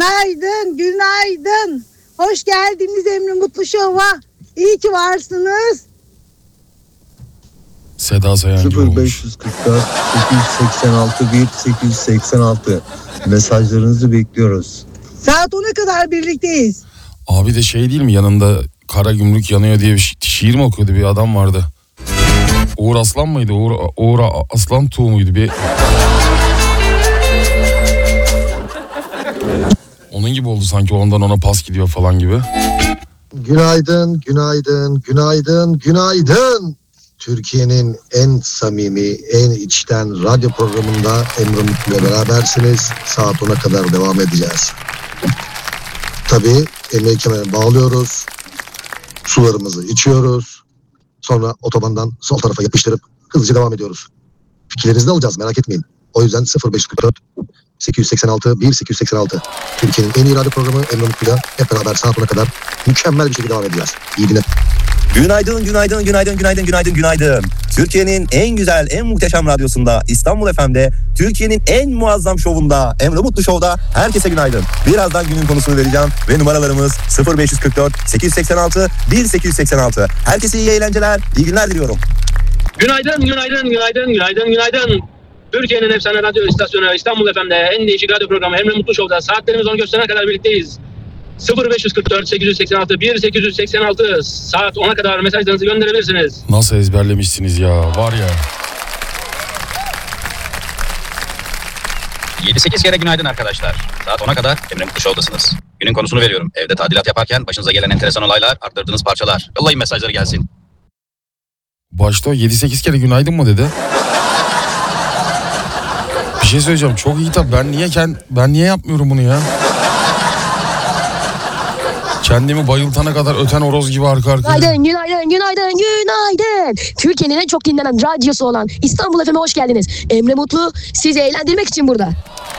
Günaydın, günaydın. Hoş geldiniz Emre Mutlu Show'a. İyi ki varsınız. Seda Sayancı olmuş. 0544 886 1886 mesajlarınızı bekliyoruz. Saat 10'a kadar birlikteyiz. Abi de şey değil mi, yanında kara gümrük yanıyor diye bir şiir mi okuyordu bir adam vardı. Uğur Aslan mıydı? Uğur Aslan Tuğ muydu? Onun gibi oldu sanki, ondan ona pas gidiyor falan gibi. Günaydın, günaydın, günaydın, günaydın. Türkiye'nin en samimi, en içten radyo programında Emre Mutlu'yla berabersiniz. Saat 10'a kadar devam edeceğiz. Tabii emniyet kemerine bağlıyoruz. Sularımızı içiyoruz. Sonra otobandan sol tarafa yapıştırıp hızlıca devam ediyoruz. Fikirlerinizi de alacağız, merak etmeyin. O yüzden 0544 886 1886 Türkiye'nin en iyi radyo programı Emre Mutlu'yla hep beraber saat 10'a kadar mükemmel bir şekilde devam edeceğiz. İyi günler. Günaydın, günaydın, günaydın, günaydın, günaydın, günaydın. Türkiye'nin en güzel, en muhteşem radyosunda, İstanbul FM'de, Türkiye'nin en muazzam şovunda, Emre Mutlu Show'da herkese günaydın. Birazdan günün konusunu vereceğim ve numaralarımız 0544 886 1886. Herkese iyi eğlenceler, iyi günler diliyorum. Günaydın, günaydın, günaydın, günaydın, günaydın. Türkiye'nin efsane radyo istasyonu İstanbul FM'de en değişik radyo programı Emre Mutlu Show'da saatlerimiz onu gösterene kadar birlikteyiz. 0544 886 1886 saat 10'a kadar mesajlarınızı gönderebilirsiniz. Nasıl ezberlemişsiniz ya, var ya. 7-8 kere günaydın arkadaşlar. Saat 10'a kadar Emre Mutlu Show'dasınız. Günün konusunu veriyorum. Evde tadilat yaparken başınıza gelen enteresan olaylar, arttırdığınız parçalar. Yollayın mesajları gelsin. Başta 7-8 kere günaydın mı dedi? Bir şey söyleyeceğim, çok iyi tabii. Ben niye yapmıyorum bunu ya? Kendimi bayıltana kadar öten horoz gibi arka arkaya. Günaydın, günaydın, günaydın, günaydın. Türkiye'nin en çok dinlenen radyosu olan İstanbul FM'e hoş geldiniz. Emre Mutlu sizi eğlendirmek için burada.